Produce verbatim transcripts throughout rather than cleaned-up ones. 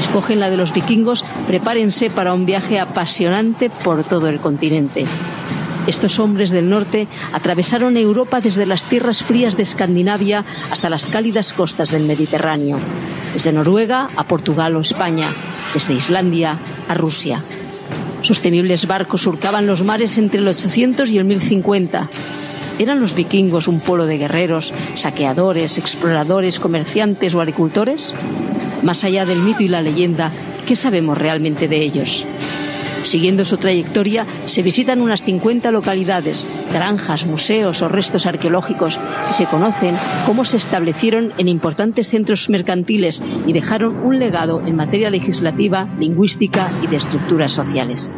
escogen la de los vikingos, prepárense para un viaje apasionante por todo el continente. Estos hombres del norte atravesaron Europa desde las tierras frías de Escandinavia hasta las cálidas costas del Mediterráneo, desde Noruega a Portugal o España, desde Islandia a Rusia. Sus temibles barcos surcaban los mares entre el ochocientos y el mil cincuenta. ¿Eran los vikingos un pueblo de guerreros, saqueadores, exploradores, comerciantes o agricultores? Más allá del mito y la leyenda, ¿qué sabemos realmente de ellos? Siguiendo su trayectoria, se visitan unas cincuenta localidades, granjas, museos o restos arqueológicos y se conocen cómo se establecieron en importantes centros mercantiles y dejaron un legado en materia legislativa, lingüística y de estructuras sociales.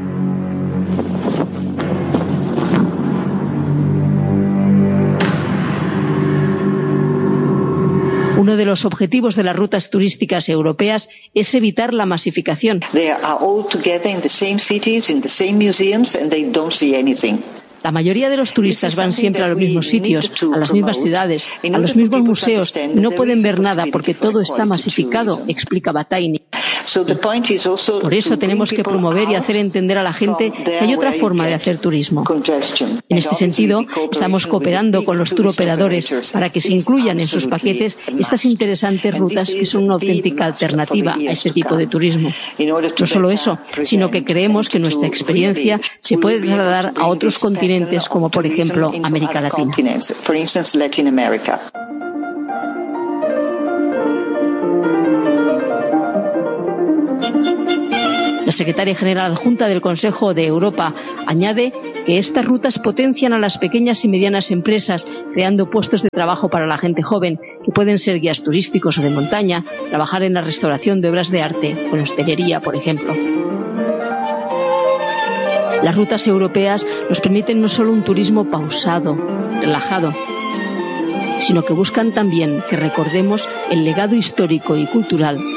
Uno de los objetivos de las rutas turísticas europeas es evitar la masificación. La mayoría de los turistas van siempre a los mismos sitios, a las mismas ciudades, a los mismos museos y no pueden ver nada porque todo está masificado, explica Bataini. Por eso tenemos que promover y hacer entender a la gente que hay otra forma de hacer turismo. En este sentido, estamos cooperando con los turoperadores para que se incluyan en sus paquetes estas interesantes rutas que son una auténtica alternativa a este tipo de turismo. No solo eso, sino que creemos que nuestra experiencia se puede trasladar a otros continentes como por ejemplo América Latina. La secretaria general adjunta del Consejo de Europa añade que estas rutas potencian a las pequeñas y medianas empresas, creando puestos de trabajo para la gente joven, que pueden ser guías turísticos o de montaña, trabajar en la restauración de obras de arte o en hostelería, por ejemplo. Las rutas europeas nos permiten no solo un turismo pausado, relajado, sino que buscan también que recordemos el legado histórico y cultural